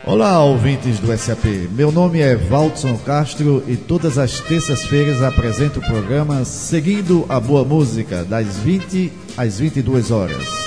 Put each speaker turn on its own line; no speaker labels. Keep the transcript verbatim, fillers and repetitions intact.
Olá, ouvintes do S A P. Meu nome é Valdson Castro e todas as terças-feiras apresento o programa Seguindo a Boa Música, das vinte às vinte e duas horas.